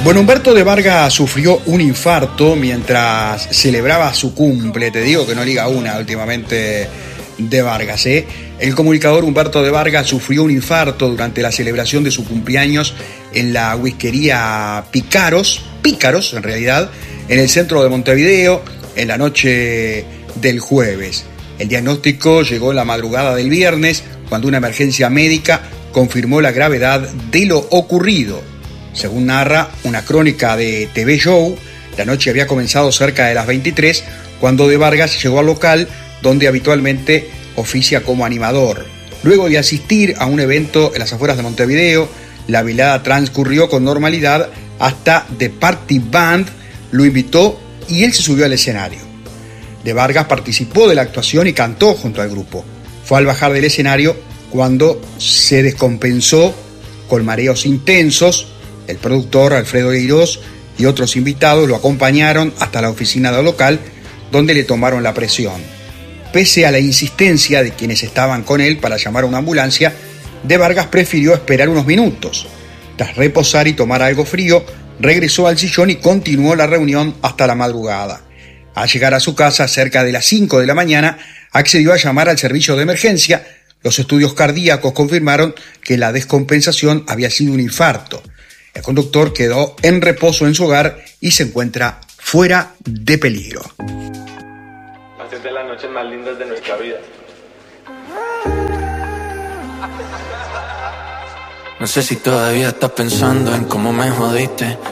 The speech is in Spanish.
Bueno, Humberto de Vargas sufrió un infarto mientras celebraba su cumple. Te digo que no liga una últimamente de Vargas, ¿eh? El comunicador Humberto de Vargas sufrió un infarto durante la celebración de su cumpleaños en la whiskería Pícaros en realidad, en el centro de Montevideo, en la noche del jueves. El diagnóstico llegó en la madrugada del viernes, cuando una emergencia médica confirmó la gravedad de lo ocurrido. Según narra una crónica de TV Show, la noche había comenzado cerca de las 23, cuando de Vargas llegó al local donde habitualmente oficia como animador. Luego de asistir a un evento en las afueras de Montevideo, la velada transcurrió con normalidad hasta The Party Band lo invitó y él se subió al escenario. De Vargas participó de la actuación y cantó junto al grupo. Fue al bajar del escenario cuando se descompensó con mareos intensos. El productor Alfredo Queiroz y otros invitados lo acompañaron hasta la oficina del local, donde le tomaron la presión. Pese a la insistencia de quienes estaban con él para llamar a una ambulancia, de Vargas prefirió esperar unos minutos. Tras reposar y tomar algo frío, regresó al sillón y continuó la reunión hasta la madrugada. Al llegar a su casa, cerca de las 5 de la mañana, accedió a llamar al servicio de emergencia. Los estudios cardíacos confirmaron que la descompensación había sido un infarto. El conductor quedó en reposo en su hogar y se encuentra fuera de peligro. Hacer de las noches más lindas de nuestra vida. No sé si todavía estás pensando en cómo me jodiste.